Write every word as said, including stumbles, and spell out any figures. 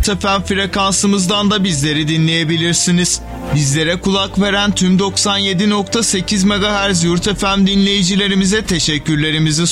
Yurt F M frekansımızdan da bizleri dinleyebilirsiniz. Bizlere kulak veren tüm doksan yedi nokta sekiz megahertz Yurt F M dinleyicilerimize teşekkürlerimizi